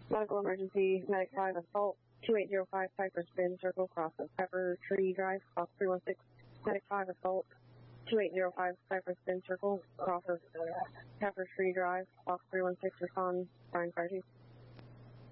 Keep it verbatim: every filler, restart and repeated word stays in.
Medical emergency, Medic five assault, two eight zero five Piper Spin Circle, cross of Pepper Tree Drive, cross three one six. Medic five assault, two eight zero five Piper Spin Circle, cross of uh, Pepper Tree Drive, cross three one six, respond, Brian Fire two.